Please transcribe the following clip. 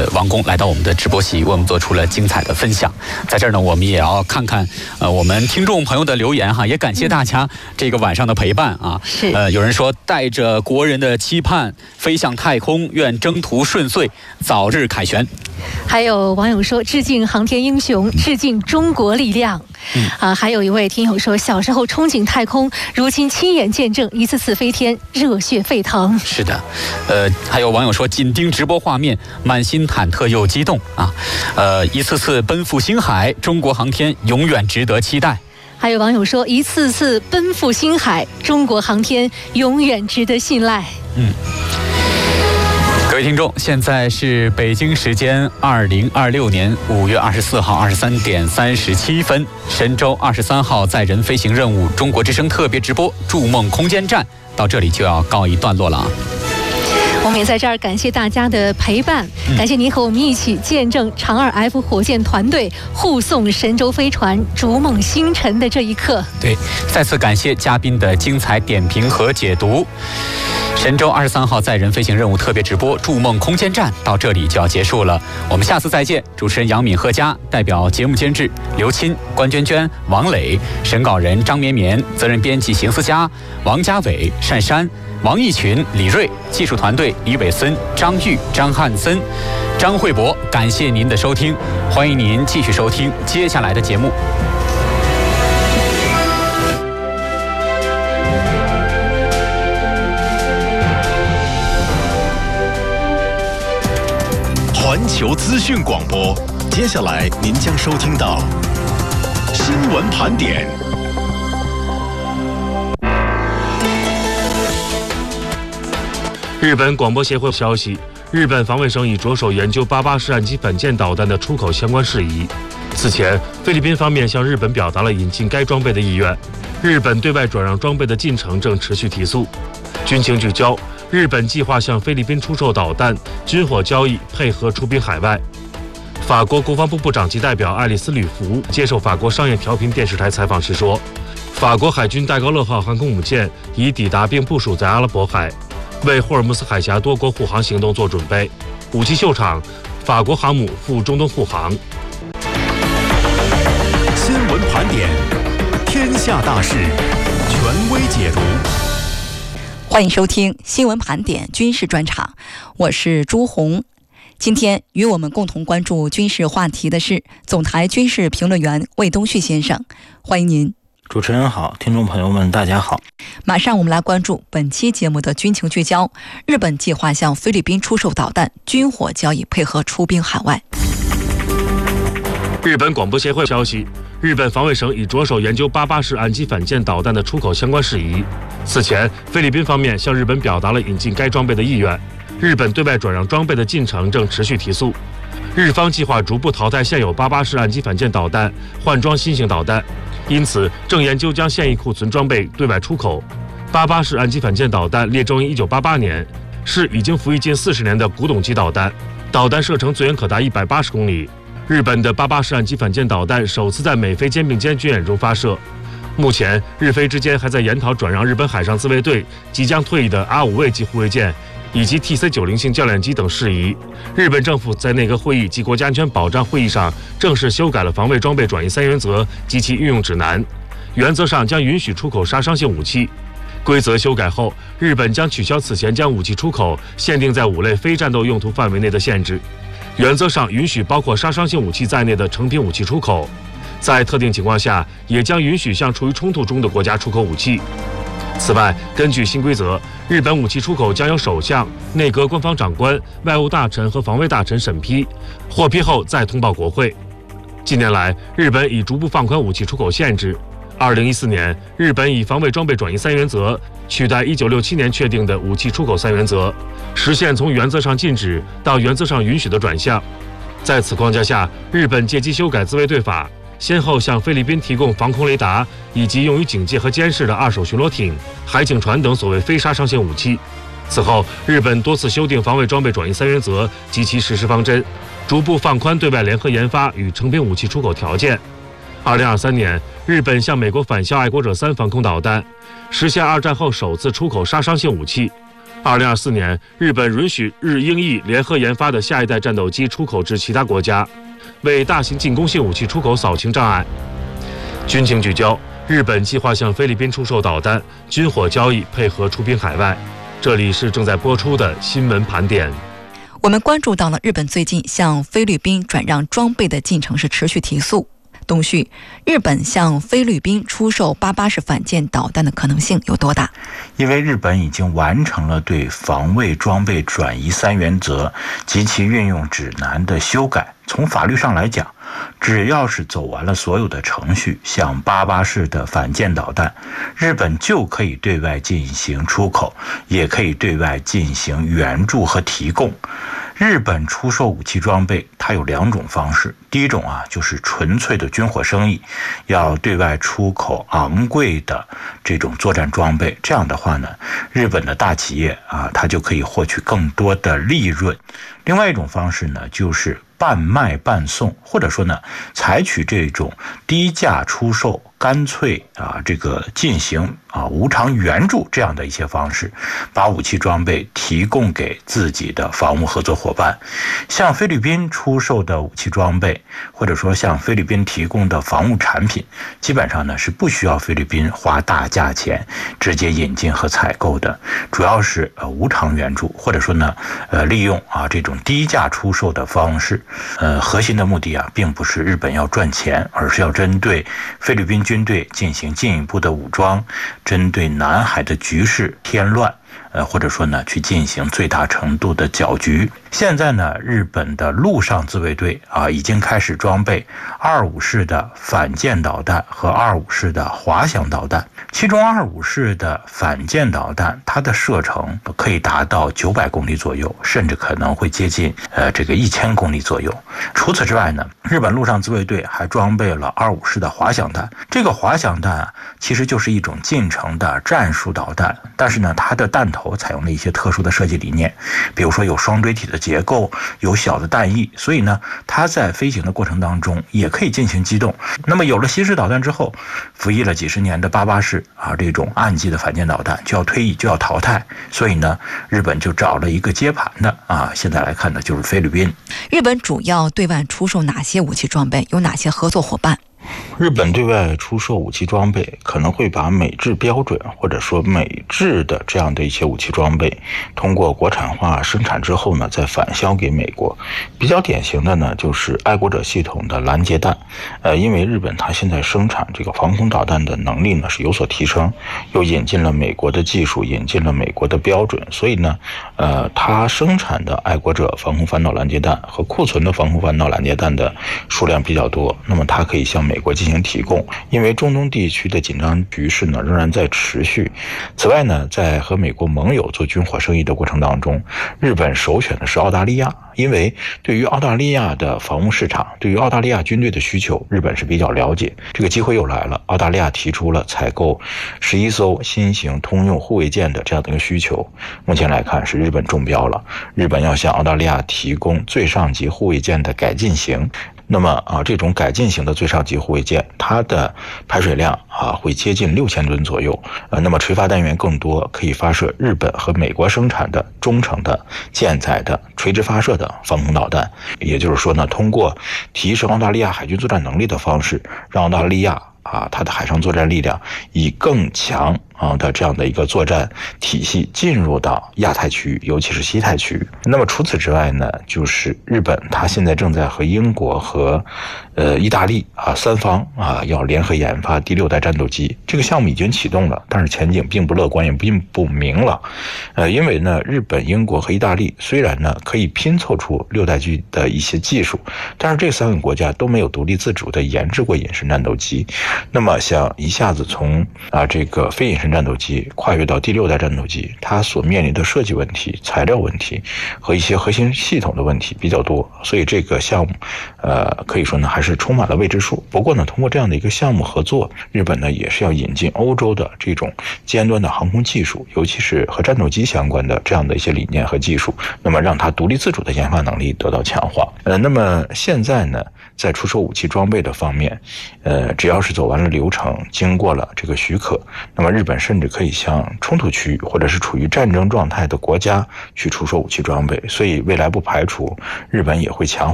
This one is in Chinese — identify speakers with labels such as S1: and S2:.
S1: 王工来到我们的直播席，为我们做出了精彩的分享。在这儿呢，我们也要看看我们听众朋友的留言哈，也感谢大家这个晚上的陪伴啊。
S2: 是
S1: 有人说带着国人的期盼飞向太空，愿征途顺遂，早日凯旋。
S2: 还有网友说致敬航天英雄，致敬中国力量。还有一位听友说，小时候憧憬太空，如今亲眼见证一次次飞天，热血沸腾。
S1: 是的，还有网友说紧盯直播画面，满心忐忑又激动啊。一次次奔赴星海，中国航天永远值得期待。
S2: 还有网友说，一次次奔赴星海，中国航天永远值得信赖。
S1: 各位听众，现在是北京时间2026年5月24号23点37分，神舟23号载人飞行任务中国之声特别直播筑梦空间站到这里就要告一段落了啊。
S2: 我们也在这儿感谢大家的陪伴，感谢您和我们一起见证长2 F 火箭团队护送神舟飞船逐梦星辰的这一刻。
S1: 对，再次感谢嘉宾的精彩点评和解读。神舟23号载人飞行任务特别直播筑梦空间站到这里就要结束了，我们下次再见。主持人杨敏、贺佳，代表节目监制刘钦、关娟娟、王磊，审稿人张绵绵，责任编辑邢思佳、王家伟、单珊、王义群、李锐，技术团队李伟森、张玉、张汉森、张慧博。感谢您的收听，欢迎您继续收听接下来的节目。
S3: 环球资讯广播，接下来您将收听到新闻盘点。
S4: 日本广播协会消息，日本防卫省已着手研究88式岸基反舰导弹的出口相关事宜。此前，菲律宾方面向日本表达了引进该装备的意愿，日本对外转让装备的进程正持续提速。军情聚焦，日本计划向菲律宾出售导弹，军火交易配合出兵海外。法国国防部部长级代表爱丽丝·吕弗接受法国商业调频电视台采访时说，法国海军戴高乐号航空母舰已抵达并部署在阿拉伯海，为霍尔木斯海峡多国护航行动做准备。武器秀场，法国航母赴中东护航。
S3: 新闻盘点，天下大事，权威解读。
S5: 欢迎收听新闻盘点军事专场，我是朱红。今天与我们共同关注军事话题的是总台军事评论员魏东旭先生，欢迎您。
S6: 主持人好，听众朋友们大家好。
S5: 马上我们来关注本期节目的军情聚焦。日本计划向菲律宾出售导弹，军火交易配合出兵海外。
S4: 日本广播协会消息，日本防卫省已着手研究88式岸基反舰导弹的出口相关事宜。此前，菲律宾方面向日本表达了引进该装备的意愿，日本对外转让装备的进程正持续提速。日方计划逐步淘汰现有88式岸基反舰导弹，换装新型导弹，因此正研究将现役库存装备对外出口。88式岸基反舰导弹列装于1988年，是已经服役近40年的古董级导弹，导弹射程最远可达180公里。日本的88式岸基反舰导弹首次在美菲肩并肩军演中发射。目前，日菲之间还在研讨转让日本海上自卫队即将退役的R5卫级护卫舰以及 TC-90型教练机等事宜。日本政府在内阁会议及国家安全保障会议上正式修改了防卫装备转移3原则及其运用指南，原则上将允许出口杀伤性武器。规则修改后，日本将取消此前将武器出口限定在5类非战斗用途范围内的限制，原则上允许包括杀伤性武器在内的成品武器出口，在特定情况下也将允许向处于冲突中的国家出口武器。此外，根据新规则，日本武器出口将由首相、内阁官方长官、外务大臣和防卫大臣审批，获批后再通报国会。近年来，日本已逐步放宽武器出口限制。2014年，日本以防卫装备转移3原则取代1967年确定的武器出口3原则，实现从原则上禁止到原则上允许的转向。在此框架下，日本借机修改自卫队法，先后向菲律宾提供防空雷达以及用于警戒和监视的2手巡逻艇、海警船等所谓非杀伤性武器。此后，日本多次修订防卫装备转移3原则及其实施方针，逐步放宽对外联合研发与成品武器出口条件。2023年，日本向美国返销爱国者3防空导弹，实现2战后首次出口杀伤性武器。 2024年，日本允许日英意联合研发的下一代战斗机出口至其他国家，为大型进攻性武器出口扫清障碍。军情聚焦：日本计划向菲律宾出售导弹，军火交易配合出兵海外。这里是正在播出的新闻盘点。
S5: 我们关注到了日本最近向菲律宾转让装备的进程是持续提速。东旭，日本向菲律宾出售880反舰导弹的可能性有多大？
S6: 因为日本已经完成了对防卫装备转移3原则及其运用指南的修改。从法律上来讲，只要是走完了所有的程序，像88式的反舰导弹，日本就可以对外进行出口，也可以对外进行援助和提供。日本出售武器装备，它有2种方式。第一种就是纯粹的军火生意，要对外出口昂贵的这种作战装备。这样的话呢，日本的大企业它就可以获取更多的利润。另外一种方式呢，就是半卖半送，或者说呢，采取这种低价出售，干脆这个进行无偿援助这样的一些方式，把武器装备提供给自己的防务合作伙伴。向菲律宾出售的武器装备，或者说向菲律宾提供的防务产品，基本上呢是不需要菲律宾花大价钱直接引进和采购的，主要是无偿援助，或者说呢利用这种低价出售的方式。核心的目的并不是日本要赚钱，而是要针对菲律宾军队进行进一步的武装，针对南海的局势添乱，或者说呢去进行最大程度的搅局。现在呢，日本的陆上自卫队已经开始装备25式的反舰导弹和25式的滑翔导弹，其中25式的反舰导弹它的射程可以达到900公里左右，甚至可能会接近这个1000公里左右。除此之外呢，日本陆上自卫队还装备了25式的滑翔弹。这个滑翔弹其实就是一种近程的战术导弹，但是呢，它的弹头采用了一些特殊的设计理念，比如说有双锥体的结构，有小的弹翼，所以呢，它在飞行的过程当中也可以进行机动。那么有了新式导弹之后，服役了几十年的88式这种岸基的反舰导弹就要退役，就要淘汰，所以呢，日本就找了一个接盘的现在来看呢，就是菲律宾。
S5: 日本主要对外出售哪些武器装备？有哪些合作伙伴？
S6: 日本对外出售武器装备可能会把美制标准或者说美制的这样的一些武器装备通过国产化生产之后呢，再返销给美国。比较典型的呢，就是爱国者系统的拦截弹。因为日本它现在生产这个防空导弹的能力呢是有所提升，又引进了美国的技术，引进了美国的标准，所以呢它生产的爱国者防空反导拦截弹和库存的防空反导拦截弹的数量比较多，那么它可以向美国进行提供。因为中东地区的紧张局势呢仍然在持续。此外呢，在和美国盟友做军火生意的过程当中，日本首选的是澳大利亚，因为对于澳大利亚的防务市场，对于澳大利亚军队的需求，日本是比较了解。这个机会又来了，澳大利亚提出了采购11艘新型通用护卫舰的这样的一个需求，目前来看是日本中标了，日本要向澳大利亚提供最上级护卫舰的改进型。那么这种改进型的最上级护卫舰，它的排水量会接近6000吨左右。那么垂发单元更多，可以发射日本和美国生产的中程的舰载的垂直发射的防空导弹。也就是说呢，通过提升澳大利亚海军作战能力的方式，让澳大利亚它的海上作战力量以更强的这样的一个作战体系进入到亚太区域，尤其是西太区域。那么除此之外呢，就是日本它现在正在和英国和意大利三方要联合研发第6代战斗机。这个项目已经启动了，但是前景并不乐观，也并不明朗。因为呢，日本、英国和意大利虽然呢可以拼凑出6代机的一些技术，但是这3个国家都没有独立自主的研制过隐身战斗机。那么想一下子从这个非隐身战斗机跨越到第6代战斗机，它所面临的设计问题、材料问题和一些核心系统的问题比较多，所以这个项目可以说呢还是充满了未知数。不过呢，通过这样的一个项目合作，日本呢也是要引进欧洲的这种尖端的航空技术，尤其是和战斗机相关的这样的一些理念和技术，那么让它独立自主的研发能力得到强化。那么现在呢，在出售武器装备的方面，只要是走完了流程，经过了这个许可，那么日本本甚至可以向冲突区或者是处于战争状态的国家去出售武器装备，所以未来不排除日本也会强化